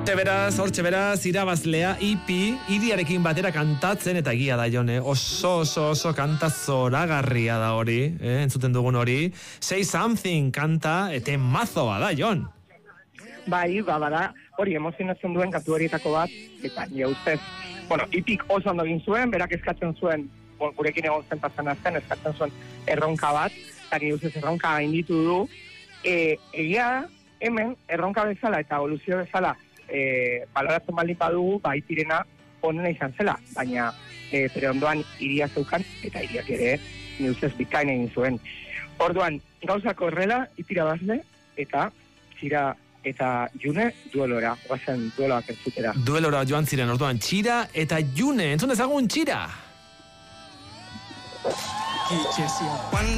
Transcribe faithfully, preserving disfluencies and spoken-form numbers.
Hortxe beraz, hortxe beraz, irabazlea Ipi, iriarekin batera kantatzen, eta egia da, Jon, eh? oso, oso, oso kanta zoragarria da hori, eh? entzuten dugun hori. Say Something kanta, ete mazoa da, Jon. Bai, ba, bada, hori emozionatzen duen kantu horietako bat, eta nire ustez, bueno, Ipik oso ondo egin zuen, berak eskatzen zuen, bon, gurekin egon zen pasan azten, eskatzen zuen erronka bat, eta nire ustez erronka gainditu du, e, egia hemen, erronka bezala eta evoluzio bezala, e, baloratzen baldin badugu, ba, Ipirena onena izan zela, baina e, bere ondoan iria zeukan, eta iriak ere, nire ustez bikain egin zuen. Orduan, gauzako errela, Ipira bazle, eta txira eta June duelora, guazen dueloak entzutera. Duelora joan ziren, orduan, Txira eta June, entzun dezagun Txira!